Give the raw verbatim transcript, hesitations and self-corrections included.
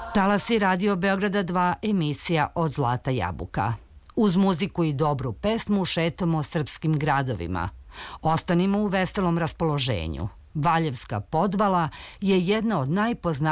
Talasi Radio Beograda dva, emisija Od zlata jabuka. Uz muziku i dobru pesmu šetamo srpskim gradovima. Ostanimo u veselom raspoloženju. Valjevska podvala je jedna od najpoznatijih